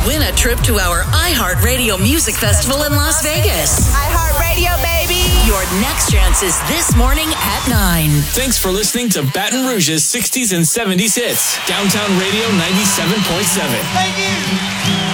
Win a trip to our iHeartRadio Music Festival in Las Vegas. iHeartRadio, baby. Your next chance is this morning at 9. Thanks for listening to Baton Rouge's 60s and 70s hits. Downtown Radio 97.7. Thank you.